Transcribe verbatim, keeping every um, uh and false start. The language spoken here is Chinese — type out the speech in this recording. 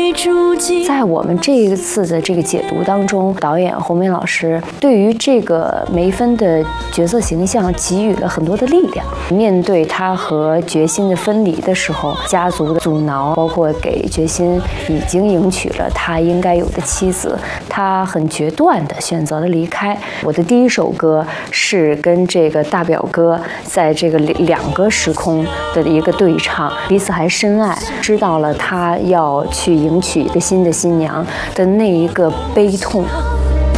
在我们这一次的这个解读当中，导演侯梅老师对于这个梅芬的角色形象给予了很多的力量。面对他和决心的分离的时候，家族的阻挠，包括给决心已经迎娶了他应该有的妻子，他很决断地选择了离开。我的第一首歌是跟这个大表哥在这个两个时空的一个对唱，彼此还深爱，知道了他要去迎娶一个新的新娘的那一个悲痛。